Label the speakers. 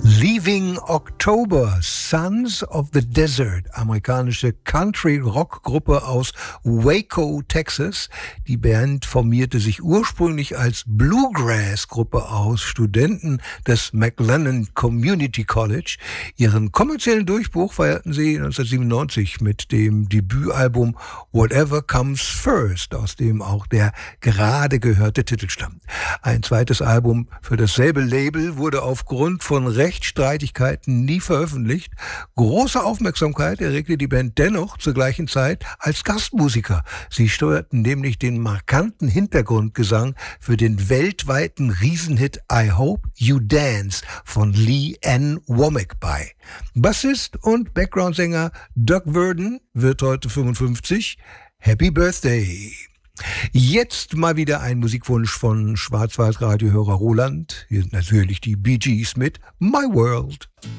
Speaker 1: Leaving October, Sons of the Desert, amerikanische Country-Rock-Gruppe aus Waco, Texas. Die Band formierte sich ursprünglich als Bluegrass-Gruppe aus Studenten des McLennan Community College. Ihren kommerziellen Durchbruch feierten sie 1997 mit dem Debütalbum Whatever Comes First, aus dem auch der gerade gehörte Titel stammt. Ein zweites Album für dasselbe Label wurde aufgrund von Rechtsstreitigkeiten nie veröffentlicht. Große Aufmerksamkeit erregte die Band dennoch zur gleichen Zeit als Gastmusiker. Sie steuerten nämlich den markanten Hintergrundgesang für den weltweiten Riesenhit I Hope You Dance von Lee Ann Womack bei. Bassist und Backgroundsänger Doug Verdon wird heute 55. Happy Birthday! Jetzt mal wieder ein Musikwunsch von Schwarz-Weiß-Radio-Hörer Roland. Hier sind natürlich die Bee Gees mit My World.